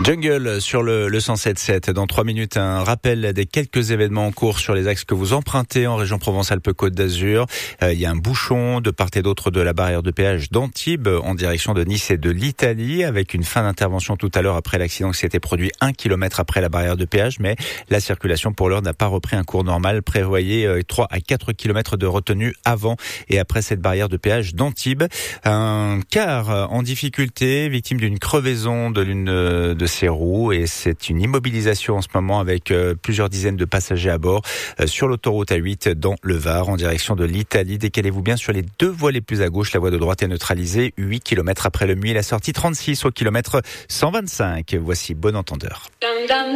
Jungle sur le 107.7. Dans 3 minutes, un rappel des quelques événements en cours sur les axes que vous empruntez en région Provence-Alpes-Côte d'Azur. Il y a un bouchon de part et d'autre de la barrière de péage d'Antibes en direction de Nice et de l'Italie, avec une fin d'intervention tout à l'heure après l'accident qui s'était produit 1 kilomètre après la barrière de péage. Mais la circulation pour l'heure n'a pas repris un cours normal. Prévoyez 3 à 4 kilomètres de retenue avant et après cette barrière de péage d'Antibes. Un car en difficulté, victime d'une crevaison de l'une de ses roues, et c'est une immobilisation en ce moment avec plusieurs dizaines de passagers à bord sur l'autoroute A8 dans le Var en direction de l'Italie. Décalez-vous bien sur les deux voies les plus à gauche. La voie de droite est neutralisée 8 km après le Muy, la sortie 36 au kilomètre 125. Voici Bon Entendeur.